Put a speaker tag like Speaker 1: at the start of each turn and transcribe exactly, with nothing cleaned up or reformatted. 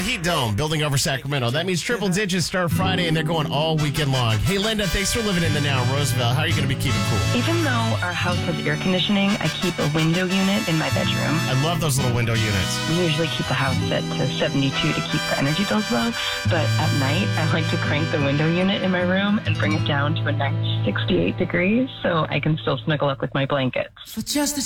Speaker 1: heat dome building over Sacramento. That means triple digits start Friday, and they're going all weekend long. Hey, Linda, thanks for living in the now, Roosevelt. How are you going to be keeping cool?
Speaker 2: Even though our house has air conditioning, I keep a window unit in my bedroom.
Speaker 1: I love those little window units.
Speaker 2: We usually keep the house set to seventy-two to keep the energy bills low, but at night, I like to crank the window unit in my room and bring it down to a nice sixty-eight degrees so I can still snuggle up with my blankets.
Speaker 3: For just a